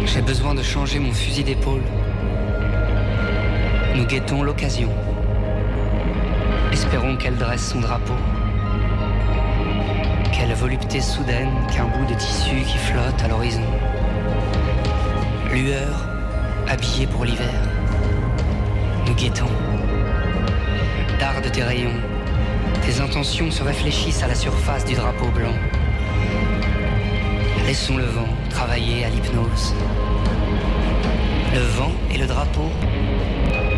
J'ai besoin de changer mon fusil d'épaule. Nous guettons l'occasion. Espérons qu'elle dresse son drapeau. Quelle volupté soudaine qu'un bout de tissu qui flotte à l'horizon. Lueur, habillée pour l'hiver. Nous guettons. Darde tes rayons. Tes intentions se réfléchissent à la surface du drapeau blanc. Laissons le vent travailler à l'hypnose. Le vent et le drapeau